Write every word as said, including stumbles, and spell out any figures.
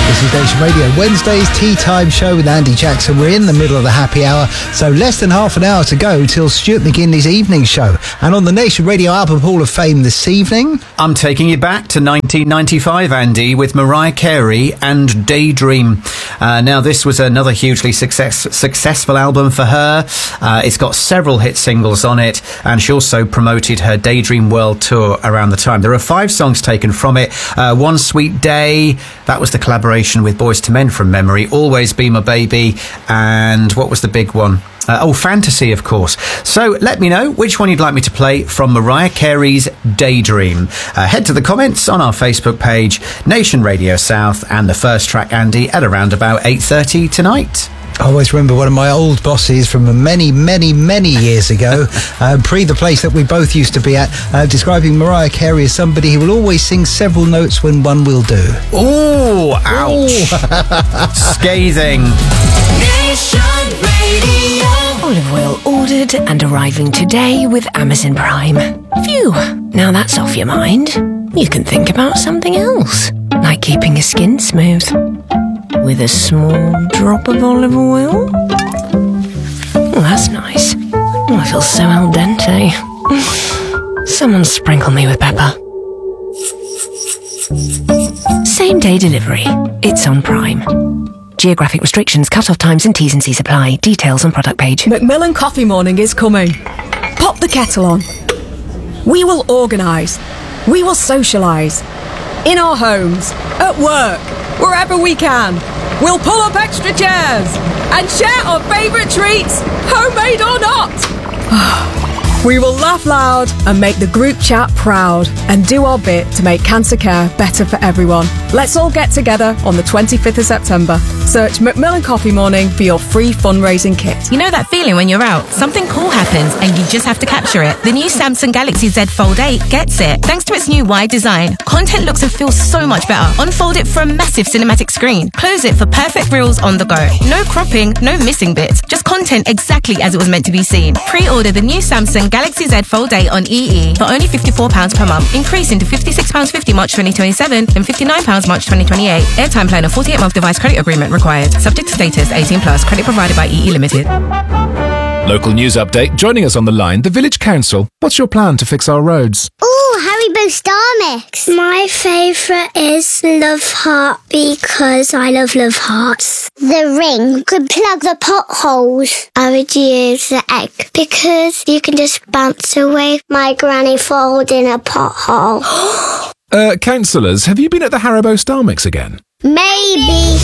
This is Nation Radio, Wednesday's Tea Time Show with Andy Jackson. We're in the middle of the happy hour, so less than half an hour to go till Stuart McGinley's evening show. And on the Nation Radio Album Hall of Fame this evening, I'm taking you back to nineteen ninety-five, Andy, with Mariah Carey and Daydream. Uh, now, this was another hugely success, successful album for her. Uh, it's got several hit singles on it, and she also promoted her Daydream World Tour around the time. There are five songs taken from it. Uh, One Sweet Day, that was the collaboration with Boyz two Men from memory. Always Be My Baby, and what was the big one? Uh, oh, Fantasy, of course. So let me know which one you'd like me to play from Mariah Carey's Daydream. Uh, head to the comments on our Facebook page, Nation Radio South, and the first track, Andy, at around about eight thirty tonight. I always remember one of my old bosses from many, many, many years ago, uh, pre the place that we both used to be at, uh, describing Mariah Carey as somebody who will always sing several notes when one will do. Oh, ouch. Scathing. Nation Radio. Olive oil ordered and arriving today with Amazon Prime. Phew, now that's off your mind. You can think about something else, like keeping your skin smooth. With a small drop of olive oil. Oh, that's nice. Oh, I feel so al dente. Someone sprinkle me with pepper. Same day delivery. It's on Prime. Geographic restrictions, cut-off times and T's and C's apply. Details on product page. Macmillan Coffee Morning is coming. Pop the kettle on. We will organise. We will socialise. In our homes, at work, wherever we can. We'll pull up extra chairs and share our favourite treats, homemade or not. We will laugh loud and make the group chat proud and do our bit to make cancer care better for everyone. Let's all get together on the twenty-fifth of September. Search Macmillan Coffee Morning for your free fundraising kit. You know that feeling when you're out, something cool happens and you just have to capture it. The new Samsung Galaxy Z Fold eight gets it. Thanks to its new wide design, content looks and feels so much better. Unfold it for a massive cinematic screen. Close it for perfect reels on the go. No cropping, no missing bits. Just content exactly as it was meant to be seen. Pre-order the new Samsung Galaxy Z Fold eight on E E for only fifty-four pounds per month, increasing to fifty-six pounds fifty March twenty twenty-seven and fifty-nine pounds March twenty twenty-eight. Airtime plan and forty-eight month device credit agreement required. Subject to status, eighteen plus. Credit provided by E E Limited. Local news update. Joining us on the line, the Village Council. What's your plan to fix our roads? Ooh, Haribo Star Mix. My favourite is Love Heart because I love Love Hearts. The ring could plug the potholes. I would use the egg because you can just bounce away my granny falls in a pothole. uh, councillors, have you been at the Haribo Star Mix again? Maybe.